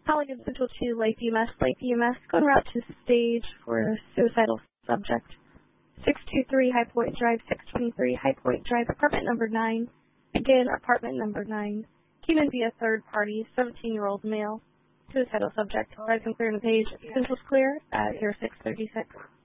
Calling in Central to Lake UMass, going route to stage for a suicidal subject. 623 High Point Drive, 623 High Point Drive, apartment number 9. Again, apartment number 9. Came in via third party, 17-year-old male. Suicidal subject. Horizon clear on the page. Central's clear at year 636.